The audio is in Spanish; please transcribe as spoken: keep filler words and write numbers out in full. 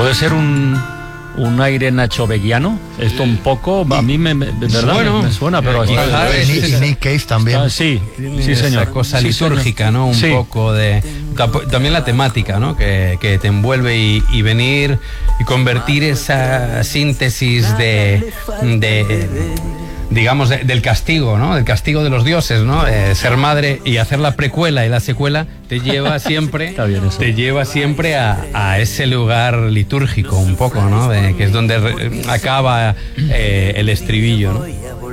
puede ser un, un aire nachoveguiano, esto un poco, a mí me, me, de verdad bueno, me, me suena, pero y, está, y, y, y Nick Cave también. está, sí, sí señor. Esa cosa Sí, litúrgica, señor. ¿no? Un Sí. poco de... También la temática, ¿no? Que, que te envuelve y, y venir y convertir esa síntesis de... de digamos, de, del castigo, ¿no? Del castigo de los dioses, ¿no? Eh, ser madre y hacer la precuela y la secuela te lleva siempre, Está bien eso. te lleva siempre a, a ese lugar litúrgico un poco, ¿no? De, que es donde re, acaba eh, el estribillo, ¿no?